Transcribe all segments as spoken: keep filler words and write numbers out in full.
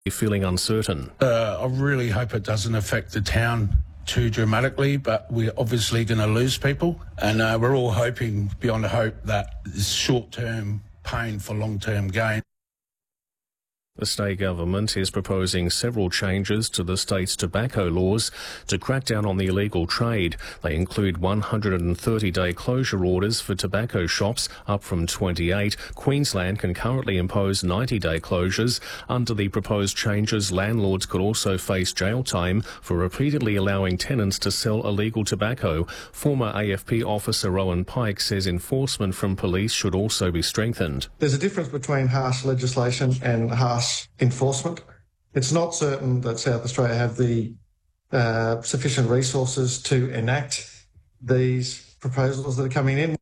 feeling uncertain. Uh, I really hope it doesn't affect the town too dramatically, but we're obviously going to lose people, and uh, we're all hoping beyond hope that it's short-term pain for long-term gain. The state government is proposing several changes to the state's tobacco laws to crack down on the illegal trade. They include one hundred thirty day closure orders for tobacco shops, up from twenty-eight. Queensland can currently impose ninety day closures. Under the proposed changes, landlords could also face jail time for repeatedly allowing tenants to sell illegal tobacco. Former A F P officer Rowan Pike says enforcement from police should also be strengthened. There's a difference between harsh legislation and harsh enforcement. It's not certain that South Australia have the uh, sufficient resources to enact these proposals that are coming in.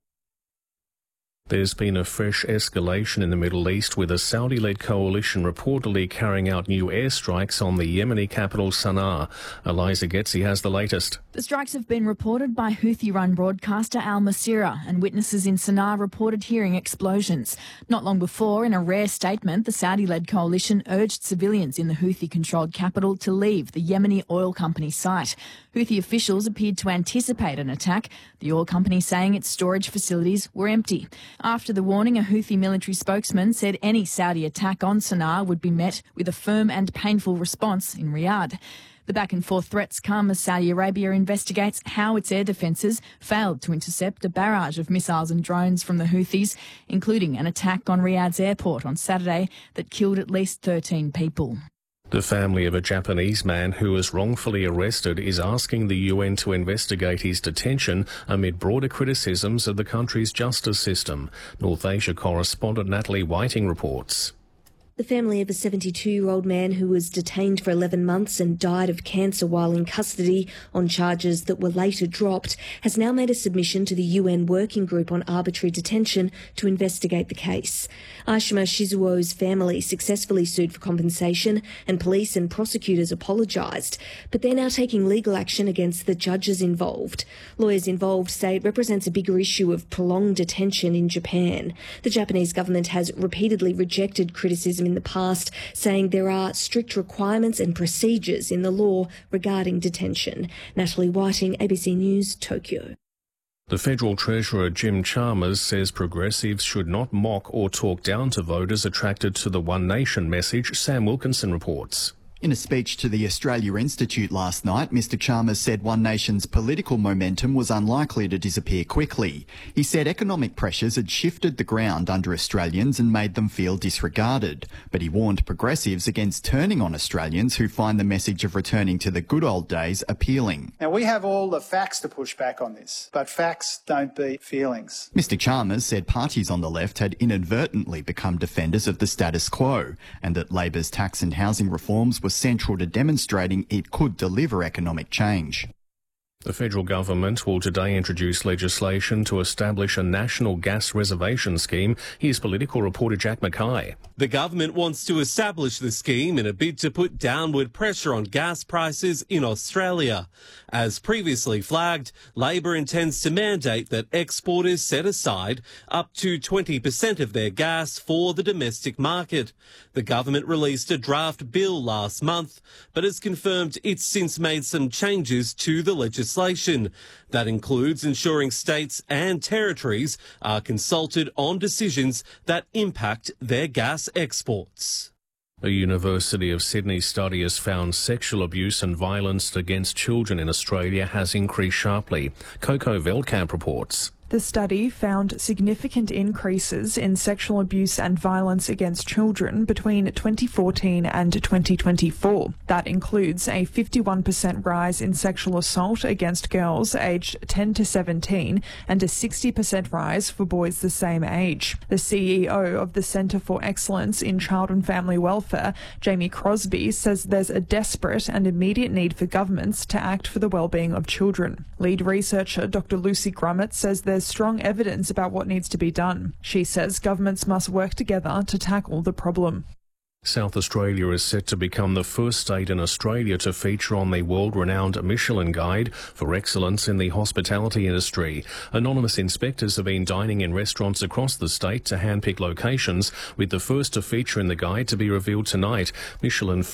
There's been a fresh escalation in the Middle East, with a Saudi-led coalition reportedly carrying out new airstrikes on the Yemeni capital Sana'a. Eliza Getzi has the latest. The strikes have been reported by Houthi-run broadcaster Al Masirah, and witnesses in Sana'a reported hearing explosions. Not long before, in a rare statement, the Saudi-led coalition urged civilians in the Houthi-controlled capital to leave the Yemeni oil company site. Houthi officials appeared to anticipate an attack, the oil company saying its storage facilities were empty. After the warning, a Houthi military spokesman said any Saudi attack on Sana'a would be met with a firm and painful response in Riyadh. The back-and-forth threats come as Saudi Arabia investigates how its air defences failed to intercept a barrage of missiles and drones from the Houthis, including an attack on Riyadh's airport on Saturday that killed at least thirteen people. The family of a Japanese man who was wrongfully arrested is asking the U N to investigate his detention amid broader criticisms of the country's justice system. North Asia correspondent Natalie Whiting reports. The family of a seventy-two-year-old man who was detained for eleven months and died of cancer while in custody on charges that were later dropped has now made a submission to the U N Working Group on Arbitrary Detention to investigate the case. Ashima Shizuo's family successfully sued for compensation, and police and prosecutors apologised, but they're now taking legal action against the judges involved. Lawyers involved say it represents a bigger issue of prolonged detention in Japan. The Japanese government has repeatedly rejected criticism in the past, saying there are strict requirements and procedures in the law regarding detention. Natalie Whiting, A B C News, Tokyo. The Federal Treasurer Jim Chalmers says progressives should not mock or talk down to voters attracted to the One Nation message. Sam Wilkinson reports. In a speech to the Australia Institute last night, Mister Chalmers said One Nation's political momentum was unlikely to disappear quickly. He said economic pressures had shifted the ground under Australians and made them feel disregarded. But he warned progressives against turning on Australians who find the message of returning to the good old days appealing. Now, we have all the facts to push back on this, but facts don't beat feelings. Mister Chalmers said parties on the left had inadvertently become defenders of the status quo, and that Labor's tax and housing reforms were central to demonstrating it could deliver economic change. The federal government will today introduce legislation to establish a national gas reservation scheme. Here's political reporter Jack Mackay. The government wants to establish the scheme in a bid to put downward pressure on gas prices in Australia. As previously flagged, Labor intends to mandate that exporters set aside up to twenty percent of their gas for the domestic market. The government released a draft bill last month, but has confirmed it's since made some changes to the legislation. Legislation. That includes ensuring states and territories are consulted on decisions that impact their gas exports. A University of Sydney study has found sexual abuse and violence against children in Australia has increased sharply. Coco Veldkamp reports. The study found significant increases in sexual abuse and violence against children between twenty fourteen and twenty twenty-four. That includes a fifty-one percent rise in sexual assault against girls aged ten to seventeen and a sixty percent rise for boys the same age. The C E O of the Centre for Excellence in Child and Family Welfare, Jamie Crosby, says there's a desperate and immediate need for governments to act for the well-being of children. Lead researcher Doctor Lucy Grummett says there's strong evidence about what needs to be done. She says governments must work together to tackle the problem. South Australia is set to become the first state in Australia to feature on the world-renowned Michelin Guide for excellence in the hospitality industry. Anonymous inspectors have been dining in restaurants across the state to handpick locations, with the first to feature in the guide to be revealed tonight. Michelin